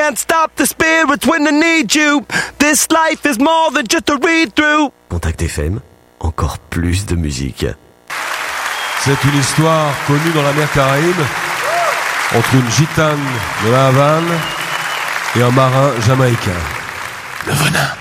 can't stop the spirits when I need you. This life is more than just a read-through. Contact FM, encore plus de musique. C'est une histoire connue dans la mer Caraïbe entre une gitane de la Havane et un marin jamaïcain. Le venin.